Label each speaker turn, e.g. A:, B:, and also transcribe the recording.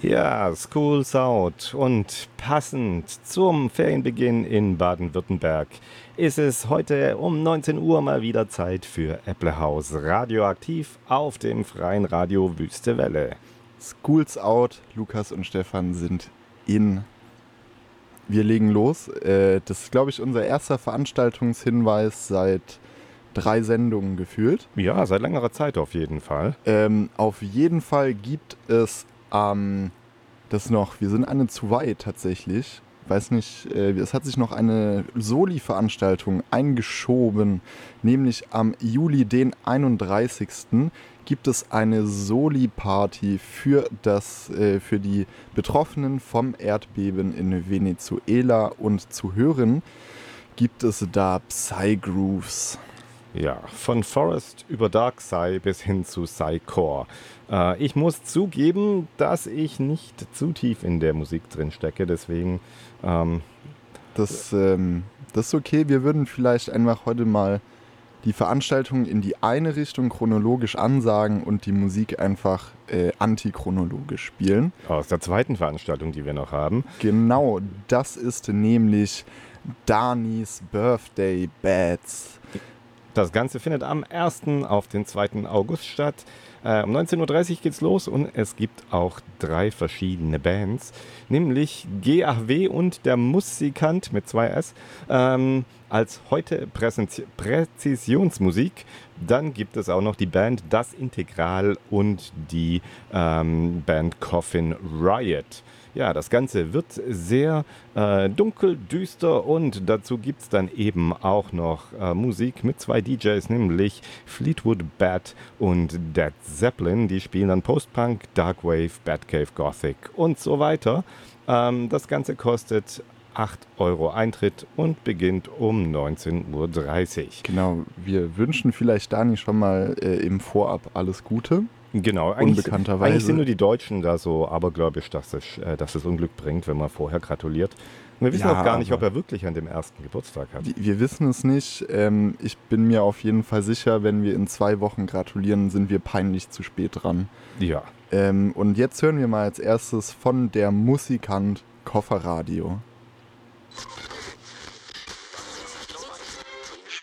A: Ja, School's Out und passend zum Ferienbeginn in Baden-Württemberg ist es heute um 19 Uhr mal wieder Zeit für Äpplehaus Radioaktiv auf dem freien Radio Wüste Welle.
B: School's Out, Lukas und Stefan sind in. Wir legen los. Das ist, glaube ich, unser erster Veranstaltungshinweis seit 3 Sendungen gefühlt.
A: Ja, seit längerer Zeit auf jeden Fall.
B: Auf jeden Fall gibt es wir sind eine zu weit tatsächlich. Weiß nicht, es hat sich noch eine Soli-Veranstaltung eingeschoben, nämlich am Juli den 31. gibt es eine Soli-Party für die Betroffenen vom Erdbeben in Venezuela, und zu hören gibt es da Psy-Grooves.
A: Ja, von Forest über Dark Psy bis hin zu Psy-Core. Ich muss zugeben, dass ich nicht zu tief in der Musik drin stecke, deswegen...
B: Das ist okay. Wir würden vielleicht einfach heute mal die Veranstaltung in die eine Richtung chronologisch ansagen und die Musik einfach antichronologisch spielen.
A: Aus der zweiten Veranstaltung, die wir noch haben.
B: Genau, das ist nämlich Danis Birthday Bats.
A: Das Ganze findet am 1. auf den 2. August statt. Um 19.30 Uhr geht's los und es gibt auch 3 verschiedene Bands, nämlich GAW und der Musikant mit 2 S als heute Präzisionsmusik. Dann gibt es auch noch die Band Das Integral und die Band Coffin Riot. Ja, das Ganze wird sehr dunkel, düster, und dazu gibt es dann eben auch noch Musik mit 2 DJs, nämlich Fleetwood Bat und Dead Zeppelin. Die spielen dann Post-Punk, Darkwave, Batcave, Gothic und so weiter. Das Ganze kostet 8 Euro Eintritt und beginnt um 19.30 Uhr.
B: Genau, wir wünschen vielleicht Dani schon mal im Vorab alles Gute.
A: Genau, eigentlich sind nur die Deutschen da so abergläubisch, dass es Unglück bringt, wenn man vorher gratuliert. Und wir wissen auch gar nicht, ob er wirklich an dem 1. Geburtstag hat.
B: Wir wissen es nicht. Ich bin mir auf jeden Fall sicher, wenn wir in 2 Wochen gratulieren, sind wir peinlich zu spät dran.
A: Ja.
B: Und jetzt hören wir mal als erstes von der Musikant Kofferradio.